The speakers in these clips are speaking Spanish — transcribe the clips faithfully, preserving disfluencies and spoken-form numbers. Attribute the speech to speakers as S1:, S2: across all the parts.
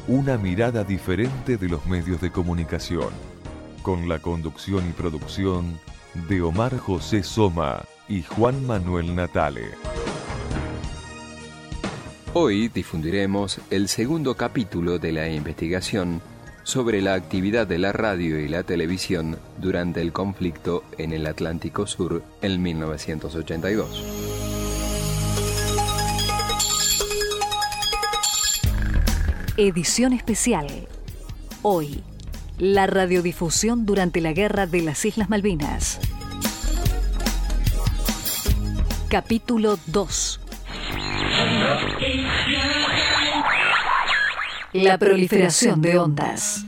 S1: una mirada diferente de los medios de comunicación, con la conducción y producción de Omar José Soma y Juan Manuel Natale.
S2: Hoy difundiremos el segundo capítulo de la investigación sobre la actividad de la radio y la televisión durante el conflicto en el Atlántico Sur en mil novecientos ochenta y dos.
S3: Edición especial. Hoy, la radiodifusión durante la Guerra de las Islas Malvinas. Capítulo dos. La proliferación de ondas.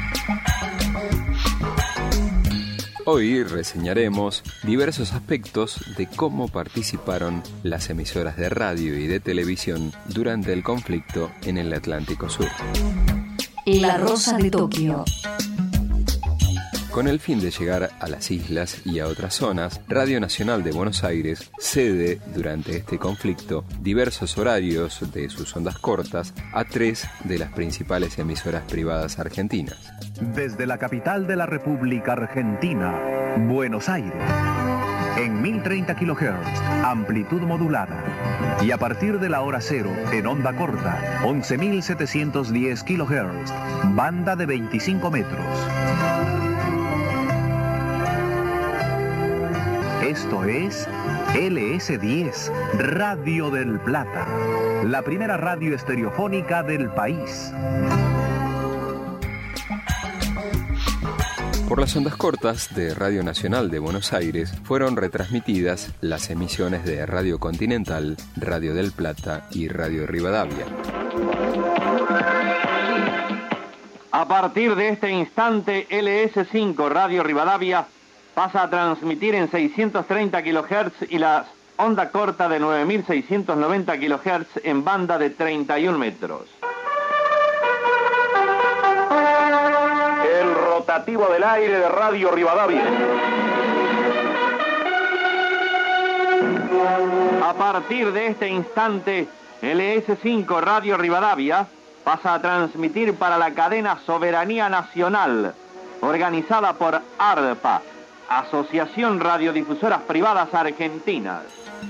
S2: Hoy reseñaremos diversos aspectos de cómo participaron las emisoras de radio y de televisión durante el conflicto en el Atlántico Sur.
S3: La Rosa de Tokio.
S2: Con el fin de llegar a las islas y a otras zonas, Radio Nacional de Buenos Aires cede durante este conflicto diversos horarios de sus ondas cortas a tres de las principales emisoras privadas argentinas.
S4: Desde la capital de la República Argentina, Buenos Aires, en mil treinta kilohertz, amplitud modulada, y a partir de la hora cero, en onda corta, once mil setecientos diez kilohertz, banda de veinticinco metros. Esto es L S diez, Radio del Plata, la primera radio estereofónica del país.
S2: Por las ondas cortas de Radio Nacional de Buenos Aires fueron retransmitidas las emisiones de Radio Continental, Radio del Plata y Radio Rivadavia.
S5: A partir de este instante, L S cinco Radio Rivadavia pasa a transmitir en seiscientos treinta kilohertz y la onda corta de nueve mil seiscientos noventa kilohertz en banda de treinta y un metros. El rotativo del aire de Radio Rivadavia. A partir de este instante, L S cinco Radio Rivadavia pasa a transmitir para la cadena Soberanía Nacional, organizada por ARPA, Asociación Radiodifusoras Privadas Argentinas.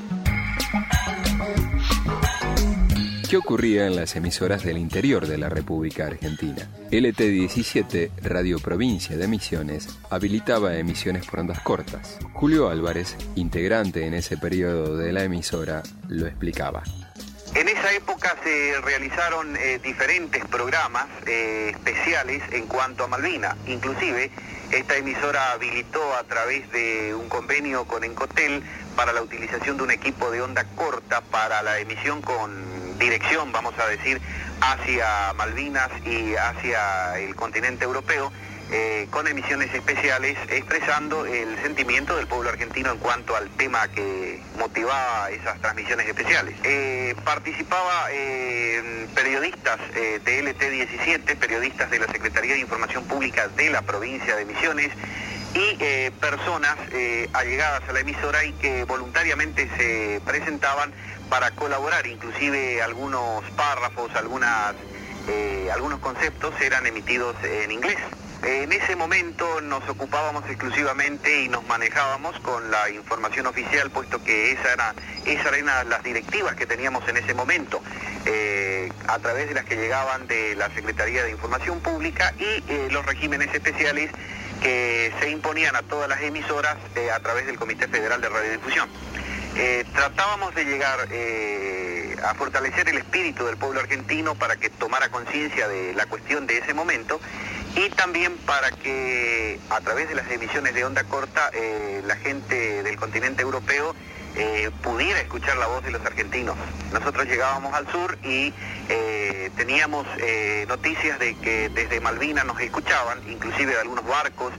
S2: ¿Qué ocurría en las emisoras del interior de la República Argentina? L T diecisiete, Radio Provincia de Misiones, habilitaba emisiones por ondas cortas. Julio Álvarez, integrante en ese periodo de la emisora, lo explicaba.
S6: En esa época se realizaron eh, diferentes programas eh, especiales en cuanto a Malvinas. Inclusive, esta emisora habilitó a través de un convenio con Encotel para la utilización de un equipo de onda corta para la emisión con dirección, vamos a decir, hacia Malvinas y hacia el continente europeo, eh, con emisiones especiales expresando el sentimiento del pueblo argentino en cuanto al tema que motivaba esas transmisiones especiales. Eh, participaba eh, periodistas eh, de L T diecisiete, periodistas de la Secretaría de Información Pública de la provincia de Misiones y eh, personas eh, allegadas a la emisora y que voluntariamente se presentaban para colaborar. Inclusive algunos párrafos, algunas, eh, algunos conceptos eran emitidos en inglés. En ese momento nos ocupábamos exclusivamente y nos manejábamos con la información oficial, puesto que esa era, esas eran las directivas que teníamos en ese momento, eh, a través de las que llegaban de la Secretaría de Información Pública y eh, los regímenes especiales que se imponían a todas las emisoras eh, a través del Comité Federal de Radiodifusión. Eh, tratábamos de llegar eh, a fortalecer el espíritu del pueblo argentino para que tomara conciencia de la cuestión de ese momento y también para que a través de las emisiones de onda corta eh, la gente del continente europeo eh, pudiera escuchar la voz de los argentinos. Nosotros llegábamos al sur y eh, teníamos eh, noticias de que desde Malvinas nos escuchaban, inclusive de algunos barcos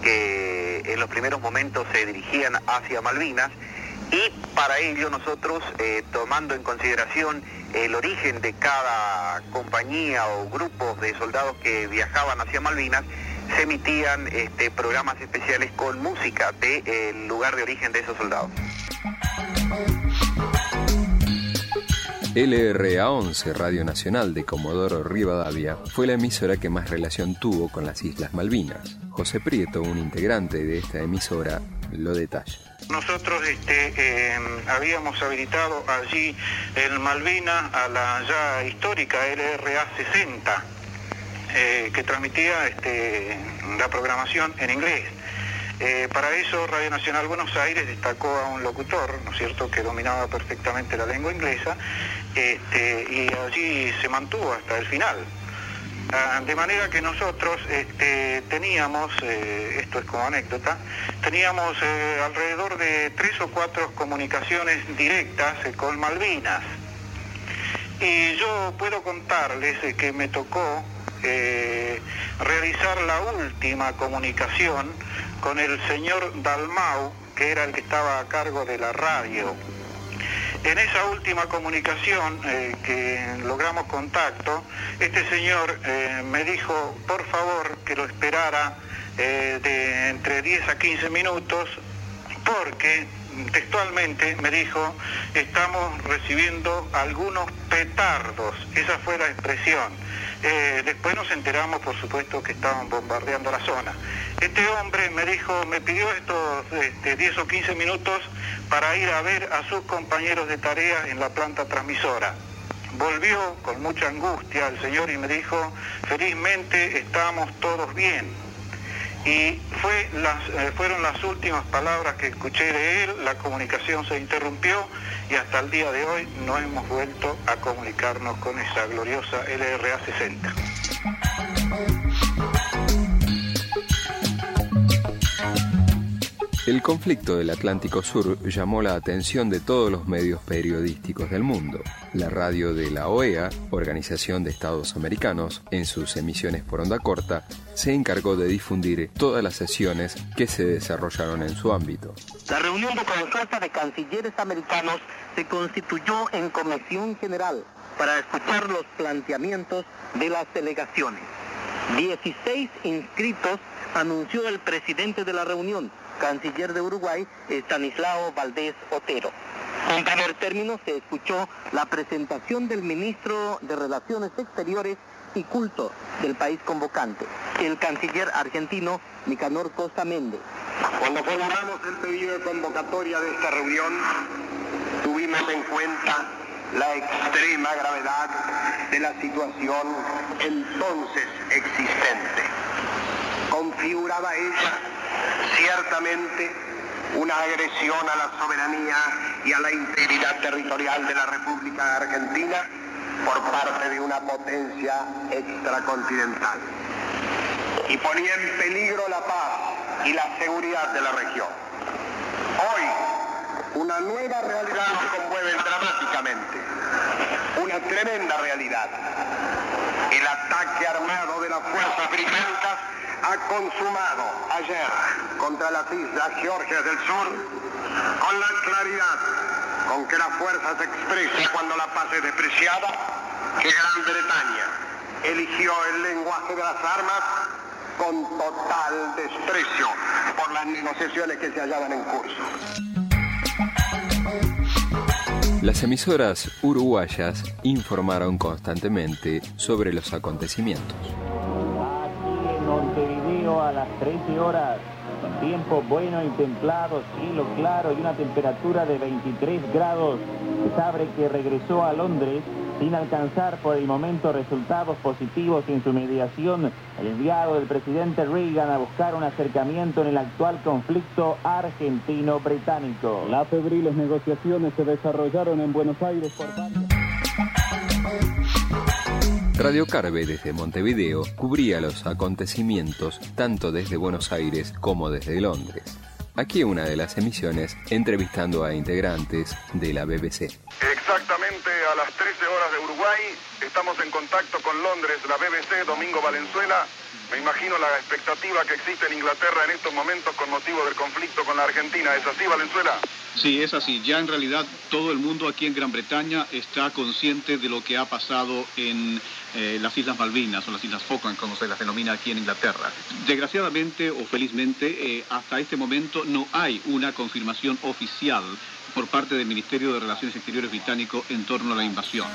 S6: que en los primeros momentos se dirigían hacia Malvinas. Y para ello nosotros, eh, tomando en consideración el origen de cada compañía o grupos de soldados que viajaban hacia Malvinas, se emitían este, programas especiales con música del lugar de origen de esos soldados.
S2: L R A once, Radio Nacional de Comodoro Rivadavia, fue la emisora que más relación tuvo con las Islas Malvinas. José Prieto, un integrante de esta emisora, lo detalla.
S7: Nosotros este, eh, habíamos habilitado allí en Malvinas a la ya histórica L R A sesenta, eh, que transmitía este, la programación en inglés. Eh, para eso Radio Nacional Buenos Aires destacó a un locutor, ¿no es cierto?, que dominaba perfectamente la lengua inglesa, este, y allí se mantuvo hasta el final. Ah, de manera que nosotros este, teníamos, eh, esto es como anécdota, teníamos eh, alrededor de tres o cuatro comunicaciones directas eh, con Malvinas. Y yo puedo contarles eh, que me tocó eh, realizar la última comunicación con el señor Dalmau, que era el que estaba a cargo de la radio. En esa última comunicación eh, que logramos contacto, este señor eh, me dijo, por favor, que lo esperara eh, de entre diez a quince minutos, porque textualmente me dijo, estamos recibiendo algunos petardos. Esa fue la expresión. Eh, después nos enteramos, por supuesto, que estaban bombardeando la zona. Este hombre me dijo, me pidió estos este, diez o quince minutos para ir a ver a sus compañeros de tarea en la planta transmisora. Volvió con mucha angustia el señor y me dijo, felizmente estamos todos bien. Y fue las, eh, fueron las últimas palabras que escuché de él, la comunicación se interrumpió y hasta el día de hoy no hemos vuelto a comunicarnos con esa gloriosa L R A sesenta.
S2: El conflicto del Atlántico Sur llamó la atención de todos los medios periodísticos del mundo. La radio de la O E A, Organización de Estados Americanos, en sus emisiones por onda corta, se encargó de difundir todas las sesiones que se desarrollaron en su ámbito.
S8: La reunión de consulta de cancilleres americanos se constituyó en comisión general para escuchar los planteamientos de las delegaciones. dieciséis inscritos anunció el presidente de la reunión, canciller de Uruguay, Estanislao Valdés Otero. En primer término se escuchó la presentación del ministro de Relaciones Exteriores y Culto del país convocante, el canciller argentino Nicanor Costa Méndez.
S9: Cuando formulamos el pedido de convocatoria de esta reunión, tuvimos en cuenta la extrema gravedad de la situación entonces existente. Configuraba ella ciertamente una agresión a la soberanía y a la integridad territorial de la República Argentina por parte de una potencia extracontinental y ponía en peligro la paz y la seguridad de la región. Hoy, una nueva realidad nos conmueve dramáticamente, una tremenda realidad. El ataque armado de las fuerzas británicas ha consumado ayer contra las Islas Georgias del Sur con la claridad con que la fuerza se expresa cuando la paz es despreciada, que Gran Bretaña eligió el lenguaje de las armas con total desprecio por las negociaciones que se hallaban en curso.
S2: Las emisoras uruguayas informaron constantemente sobre los acontecimientos.
S10: Montevideo a las trece horas, tiempo bueno y templado, cielo claro y una temperatura de veintitrés grados. Se sabe que regresó a Londres sin alcanzar por el momento resultados positivos en su mediación el enviado del presidente Reagan a buscar un acercamiento en el actual conflicto argentino-británico.
S11: Las febriles negociaciones se desarrollaron en Buenos Aires por varios...
S2: Radio Carve desde Montevideo cubría los acontecimientos tanto desde Buenos Aires como desde Londres. Aquí una de las emisiones entrevistando a integrantes de la B B C.
S12: Exactamente a las trece horas de Uruguay, estamos en contacto con Londres, la B B C, Domingo Valenzuela. Me imagino la expectativa que existe en Inglaterra en estos momentos con motivo del conflicto con la Argentina. ¿Es así, Valenzuela?
S13: Sí, es así. Ya en realidad todo el mundo aquí en Gran Bretaña está consciente de lo que ha pasado en eh, las Islas Malvinas o las Islas Falkland, como se las denomina aquí en Inglaterra. Desgraciadamente o felizmente, eh, hasta este momento no hay una confirmación oficial por parte del Ministerio de Relaciones Exteriores británico en torno a la invasión.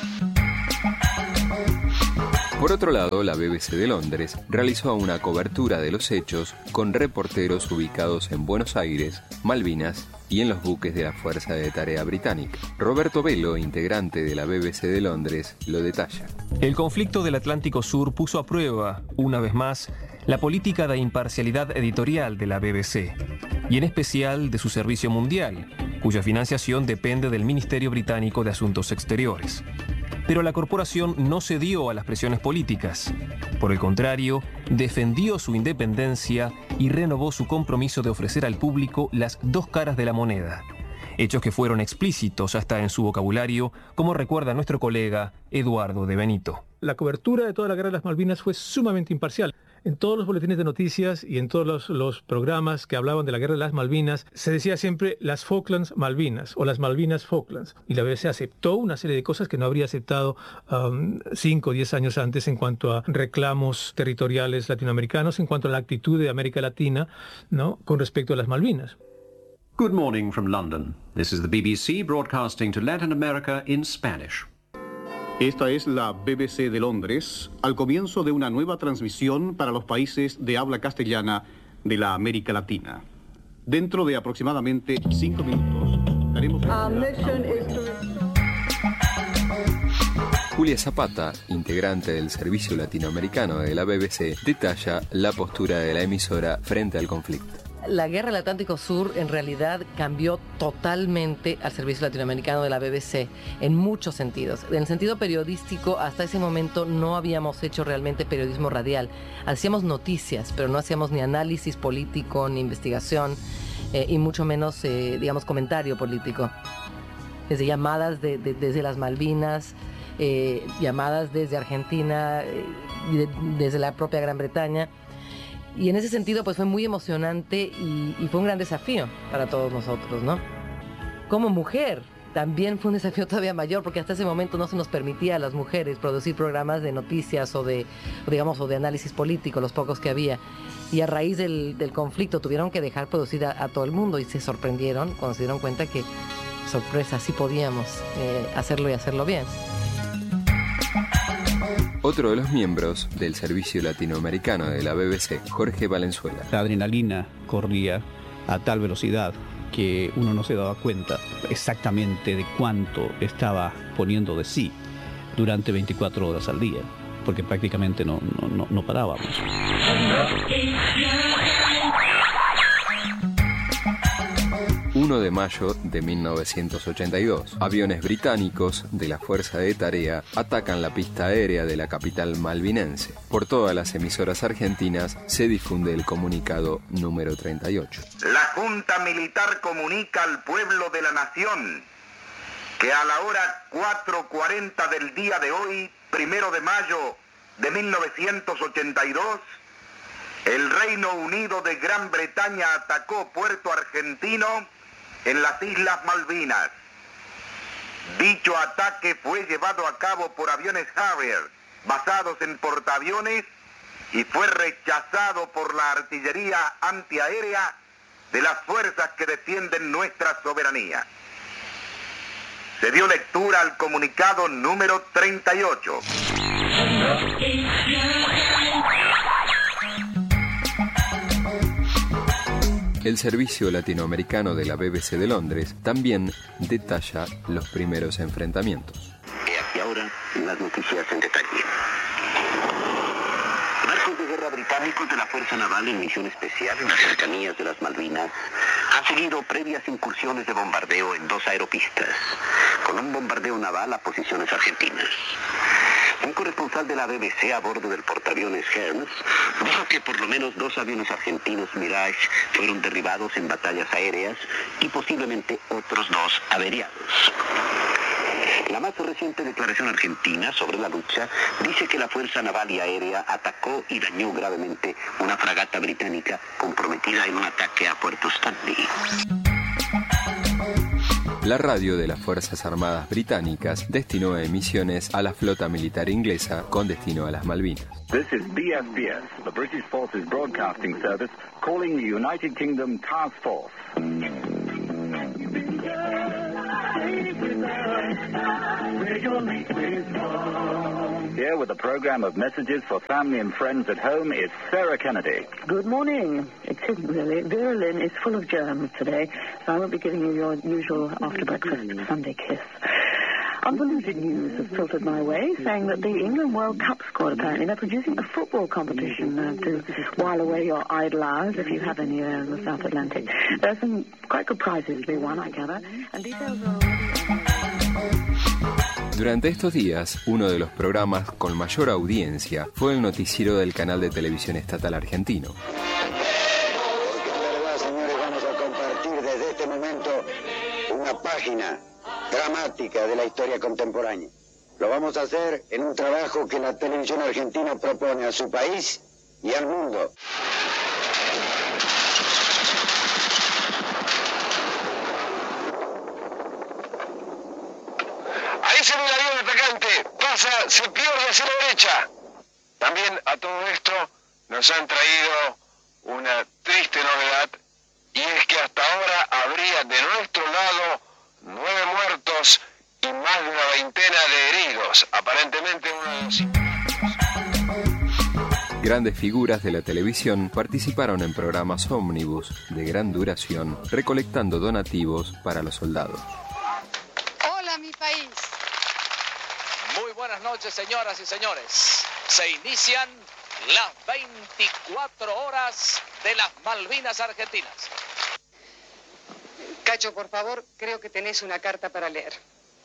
S2: Por otro lado, la B B C de Londres realizó una cobertura de los hechos con reporteros ubicados en Buenos Aires, Malvinas y en los buques de la Fuerza de Tarea Británica. Roberto Velo, integrante de la B B C de Londres, lo detalla.
S14: El conflicto del Atlántico Sur puso a prueba, una vez más, la política de imparcialidad editorial de la B B C, y en especial de su servicio mundial, cuya financiación depende del Ministerio Británico de Asuntos Exteriores. Pero la corporación no cedió a las presiones políticas. Por el contrario, defendió su independencia y renovó su compromiso de ofrecer al público las dos caras de la moneda. Hechos que fueron explícitos hasta en su vocabulario, como recuerda nuestro colega Eduardo de Benito.
S15: La cobertura de toda la guerra de las Malvinas fue sumamente imparcial. En todos los boletines de noticias y en todos los, los programas que hablaban de la guerra de las Malvinas, se decía siempre las Falklands Malvinas o las Malvinas Falklands. Y la B B C aceptó una serie de cosas que no habría aceptado um, cinco o diez años antes en cuanto a reclamos territoriales latinoamericanos, en cuanto a la actitud de América Latina, ¿no?, con respecto a las Malvinas.
S16: Good morning from London. This is the B B C broadcasting to Latin America in Spanish.
S11: Esta es la B B C de Londres, al comienzo de una nueva transmisión para los países de habla castellana de la América Latina. Dentro de aproximadamente cinco minutos daremos...
S2: Julia Zapata, integrante del Servicio Latinoamericano de la B B C, detalla la postura de la emisora frente al conflicto.
S17: La guerra del Atlántico Sur en realidad cambió totalmente al servicio latinoamericano de la B B C en muchos sentidos. En el sentido periodístico, hasta ese momento no habíamos hecho realmente periodismo radial. Hacíamos noticias, pero no hacíamos ni análisis político, ni investigación, eh, y mucho menos, eh, digamos, comentario político. Desde llamadas de, de, desde las Malvinas, eh, llamadas desde Argentina, eh, y de, desde la propia Gran Bretaña. Y en ese sentido, pues fue muy emocionante y, y fue un gran desafío para todos nosotros, ¿no? Como mujer, también fue un desafío todavía mayor, porque hasta ese momento no se nos permitía a las mujeres producir programas de noticias o de, digamos, o de análisis político, los pocos que había. Y a raíz del, del conflicto tuvieron que dejar producir a, a todo el mundo y se sorprendieron cuando se dieron cuenta que, sorpresa, sí podíamos eh, hacerlo y hacerlo bien.
S2: Otro de los miembros del Servicio Latinoamericano de la B B C, Jorge Valenzuela.
S18: La adrenalina corría a tal velocidad que uno no se daba cuenta exactamente de cuánto estaba poniendo de sí durante veinticuatro horas al día, porque prácticamente no, no, no, no parábamos.
S2: uno de mayo de mil novecientos ochenta y dos. Aviones británicos de la Fuerza de Tarea atacan la pista aérea de la capital malvinense. Por todas las emisoras argentinas se difunde el comunicado número treinta y ocho.
S6: La Junta Militar comunica al pueblo de la nación que a la hora cuatro cuarenta del día de hoy, primero de mayo de mil novecientos ochenta y dos, el Reino Unido de Gran Bretaña atacó Puerto Argentino en las Islas Malvinas. Dicho ataque fue llevado a cabo por aviones Harrier basados en portaaviones y fue rechazado por la artillería antiaérea de las fuerzas que defienden nuestra soberanía. Se dio lectura al comunicado número treinta y ocho.
S2: El Servicio Latinoamericano de la B B C de Londres también detalla los primeros enfrentamientos.
S19: Y aquí ahora las noticias en detalle. Barcos de guerra británicos de la Fuerza Naval en misión especial en las cercanías de las Malvinas han seguido previas incursiones de bombardeo en dos aeropistas, con un bombardeo naval a posiciones argentinas. Un corresponsal de la B B C a bordo del portaaviones Hermes dijo que por lo menos dos aviones argentinos Mirage fueron derribados en batallas aéreas y posiblemente otros dos averiados. La más reciente declaración argentina sobre la lucha dice que la Fuerza Naval y Aérea atacó y dañó gravemente una fragata británica comprometida en un ataque a Puerto Stanley.
S2: La radio de las Fuerzas Armadas Británicas destinó emisiones a la flota militar inglesa con destino a las Malvinas.
S20: This is B S B S, the British Forces Broadcasting Service, calling the United Kingdom Task Force. Here with a program of messages for family and friends at home is Sarah Kennedy.
S21: Good morning. It isn't really. Vera Lynn is full of germs today, so I won't be giving you your usual after-breakfast Sunday kiss. Unpolluted news has filtered my way, saying that the England World Cup squad, apparently, they're producing a football competition uh, to while away your idle hours, if you have any there in the South Atlantic. There are some quite good prizes to be won, I gather, and details are already...
S2: Durante estos días, uno de los programas con mayor audiencia fue el noticiero del canal de televisión estatal argentino.
S22: Porque en verdad, señores, vamos a compartir desde este momento una página dramática de la historia contemporánea. Lo vamos a hacer en un trabajo que la televisión argentina propone a su país y al mundo.
S9: Ahí se ve el avión atacante, pasa, se pierde hacia la derecha. También a todo esto nos han traído una triste novedad, y es que hasta ahora habría de nuestro lado nueve muertos y más de una veintena de heridos, aparentemente uno de los...
S2: Grandes figuras de la televisión participaron en programas ómnibus de gran duración, recolectando donativos para los soldados.
S23: Hola, mi país. Muy buenas noches, señoras y señores. Se inician las veinticuatro horas de las Malvinas Argentinas.
S24: Cacho, por favor, creo que tenés una carta para leer.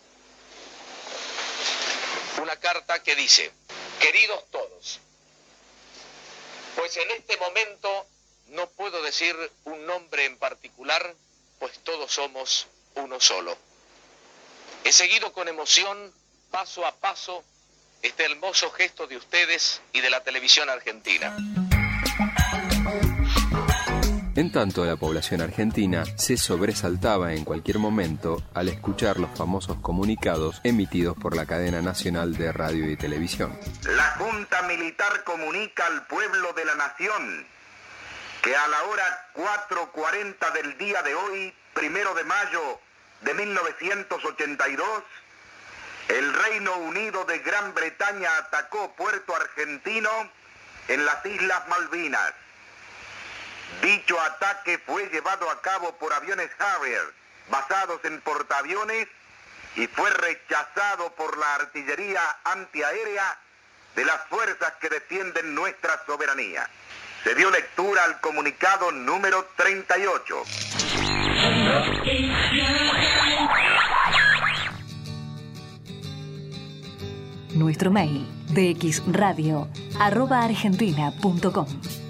S23: Una carta que dice: queridos todos, pues en este momento no puedo decir un nombre en particular, pues todos somos uno solo. He seguido con emoción, paso a paso, este hermoso gesto de ustedes y de la televisión argentina.
S2: En tanto, la población argentina se sobresaltaba en cualquier momento al escuchar los famosos comunicados emitidos por la cadena nacional de radio y televisión.
S6: La Junta Militar comunica al pueblo de la nación que a la hora cuatro cuarenta del día de hoy, primero de mayo de mil novecientos ochenta y dos, el Reino Unido de Gran Bretaña atacó Puerto Argentino en las Islas Malvinas. Dicho ataque fue llevado a cabo por aviones Harrier basados en portaaviones y fue rechazado por la artillería antiaérea de las fuerzas que defienden nuestra soberanía. Se dio lectura al comunicado número treinta y ocho.
S3: Nuestro mail, d x radio arroba argentina punto com.